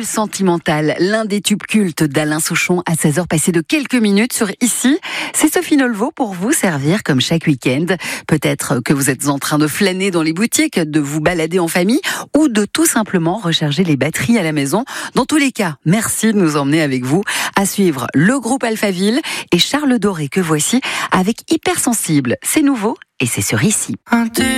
sentimentale, l'un des tubes cultes d'Alain Souchon à 16h passées de quelques minutes sur Ici. C'est Sophie Nolvo pour vous servir comme chaque week-end. Peut-être que vous êtes en train de flâner dans les boutiques, de vous balader en famille ou de tout simplement recharger les batteries à la maison. Dans tous les cas, merci de nous emmener avec vous. À suivre le groupe Alphaville et Charles Doré que voici avec Hypersensible. C'est nouveau et c'est sur Ici.